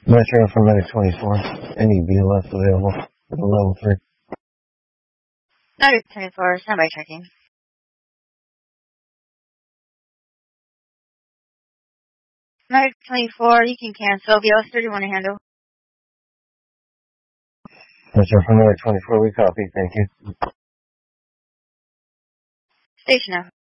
Metro from Medic 24. Any BLS available at level 3. Medic 24, standby checking. Medic 24, you can cancel. BLS 31 to handle. Metro from Medic 24, we copy. Thank you. Station F.